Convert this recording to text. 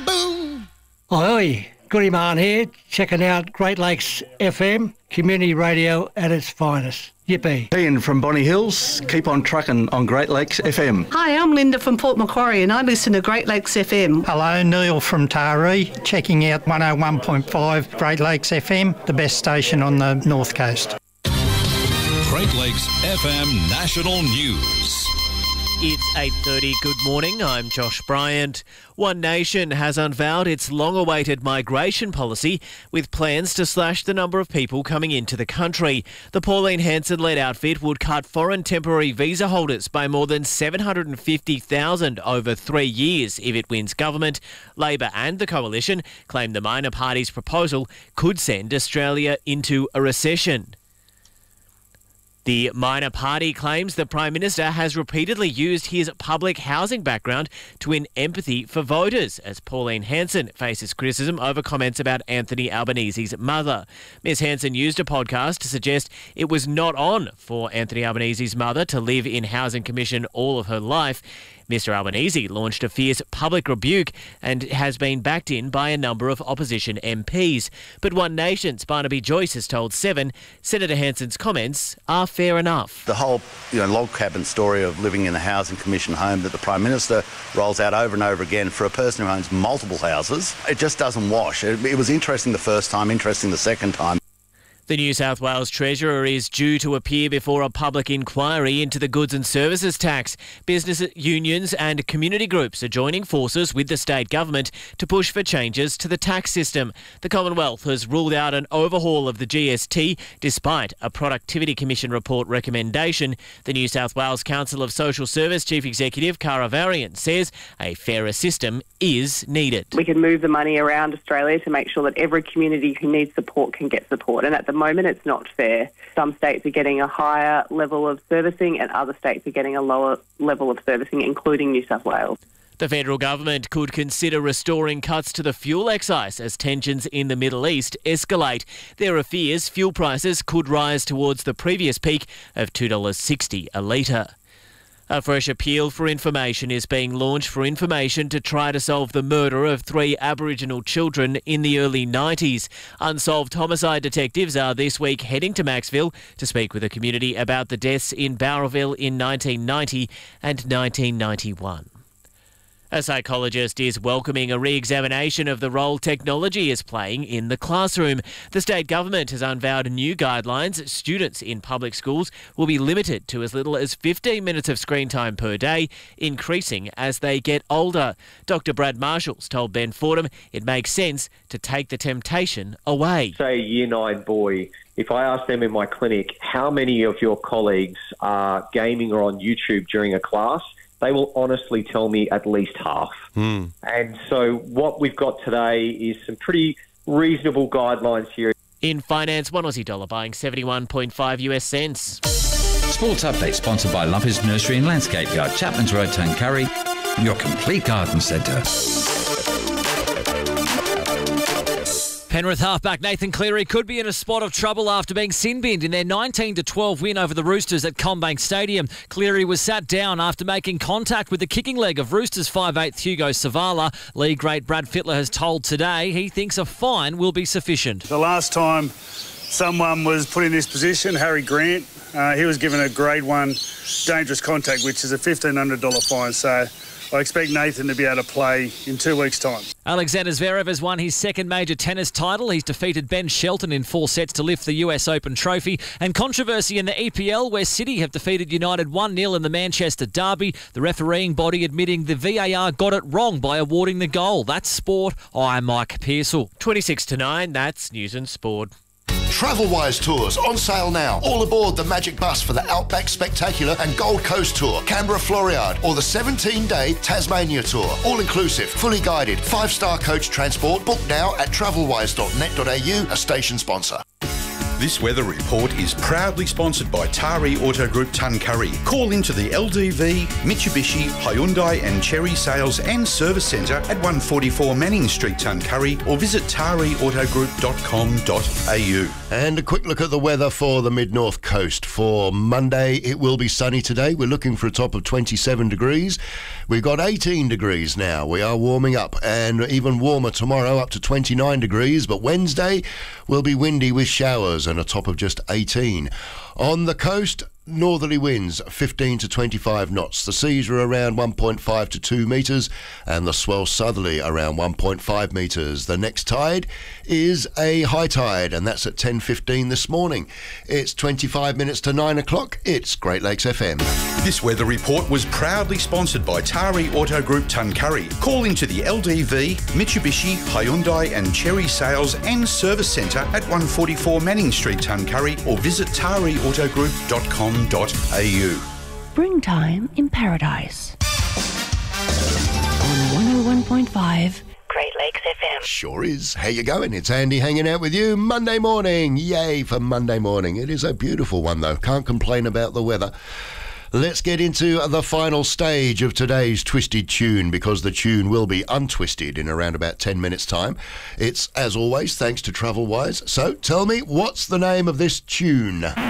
boom. Oi, Goody Man here, checking out Great Lakes FM, community radio at its finest. Yippee. Ian from Bonny Hills, keep on trucking on Great Lakes FM. Hi, I'm Linda from Port Macquarie and I listen to Great Lakes FM. Hello, Neil from Taree, checking out 101.5 Great Lakes FM, the best station on the North Coast. Great Lakes FM National News. It's 8:30. Good morning. I'm Josh Bryant. One Nation has unveiled its long-awaited migration policy with plans to slash the number of people coming into the country. The Pauline Hanson-led outfit would cut foreign temporary visa holders by more than 750,000 over 3 years if it wins government. Labor and the Coalition claim the minor party's proposal could send Australia into a recession. The minor party claims the Prime Minister has repeatedly used his public housing background to win empathy for voters, as Pauline Hanson faces criticism over comments about Anthony Albanese's mother. Ms Hanson used a podcast to suggest it was not on for Anthony Albanese's mother to live in Housing Commission all of her life. Mr Albanese launched a fierce public rebuke and has been backed in by a number of opposition MPs. But One Nation's Barnaby Joyce has told Seven Senator Hanson's comments are fair enough. The whole log cabin story of living in the Housing Commission home that the Prime Minister rolls out over and over again for a person who owns multiple houses, it just doesn't wash. It was interesting the first time, interesting the second time. The New South Wales Treasurer is due to appear before a public inquiry into the goods and services tax. Business unions and community groups are joining forces with the state government to push for changes to the tax system. The Commonwealth has ruled out an overhaul of the GST despite a Productivity Commission report recommendation. The New South Wales Council of Social Service Chief Executive Cara Varian says a fairer system is needed. We can move the money around Australia to make sure that every community who needs support can get support, and at the moment it's not fair. Some states are getting a higher level of servicing and other states are getting a lower level of servicing, including New South Wales. The federal government could consider restoring cuts to the fuel excise as tensions in the Middle East escalate. There are fears fuel prices could rise towards the previous peak of $2.60 a litre. A fresh appeal for information is being launched for information to try to solve the murder of 3 Aboriginal children in the early 90s. Unsolved homicide detectives are this week heading to Maxville to speak with the community about the deaths in Bowraville in 1990 and 1991. A psychologist is welcoming a re-examination of the role technology is playing in the classroom. The state government has unveiled new guidelines. Students in public schools will be limited to as little as 15 minutes of screen time per day, increasing as they get older. Dr Brad Marshall's told Ben Fordham it makes sense to take the temptation away. Say a Year 9 boy, if I ask them in my clinic, how many of your colleagues are gaming or on YouTube during a class, they will honestly tell me at least half. And so what we've got today is some pretty reasonable guidelines here. In finance, one Aussie dollar buying 71.5 US cents. Sports update sponsored by Lumpers Nursery and Landscape Yard, Chapman's Road, Tuncurry, your complete garden centre. Penrith halfback Nathan Cleary could be in a spot of trouble after being sin-binned in their 19-12 win over the Roosters at CommBank Stadium. Cleary was sat down after making contact with the kicking leg of Roosters 5'8" Hugo Savala. League great Brad Fittler has told Today he thinks a fine will be sufficient. The last time someone was put in this position, Harry Grant, he was given a grade 1 dangerous contact, which is a $1,500 fine. So I expect Nathan to be able to play in 2 weeks' time. Alexander Zverev has won his second major tennis title. He's defeated Ben Shelton in 4 sets to lift the US Open trophy. And controversy in the EPL, where City have defeated United 1-0 in the Manchester derby. The refereeing body admitting the VAR got it wrong by awarding the goal. That's sport. I'm Mike Pearsall. 26-9, that's News and Sport. Travelwise Tours on sale now. All aboard the Magic Bus for the Outback Spectacular and Gold Coast Tour, Canberra Floriade, or the 17-day Tasmania Tour. All inclusive, fully guided, 5-star coach transport. Book now at travelwise.net.au, a station sponsor. This weather report is proudly sponsored by Tari Auto Group Tuncurry. Call into the LDV, Mitsubishi, Hyundai and Chery Sales and Service Centre at 144 Manning Street, Tuncurry, or visit tariautogroup.com.au. And a quick look at the weather for the mid-north coast. For Monday, it will be sunny today. We're looking for a top of 27 degrees. We've got 18 degrees now. We are warming up, and even warmer tomorrow, up to 29 degrees. But Wednesday will be windy with showers and a top of just 18. On the coast, northerly winds 15 to 25 knots. The seas are around 1.5 to 2 metres and the swell southerly around 1.5 metres. The next tide is a high tide, and that's at 10:15 this morning. It's 25 minutes to 9 o'clock. It's Great Lakes FM. This weather report was proudly sponsored by Tari Auto Group Tuncurry. Call into the LDV, Mitsubishi, Hyundai and Chery Sales and Service Centre at 144 Manning Street, Tuncurry, or visit tariautogroup.com.au. Springtime in Paradise. On 101.5 Great Lakes FM. Sure is. How you going? It's Andy hanging out with you Monday morning. Yay for Monday morning. It is a beautiful one though. Can't complain about the weather. Let's get into the final stage of today's Twisted Tune, because the tune will be untwisted in around about 10 minutes' time. It's, as always, thanks to Travelwise. So tell me, what's the name of this tune?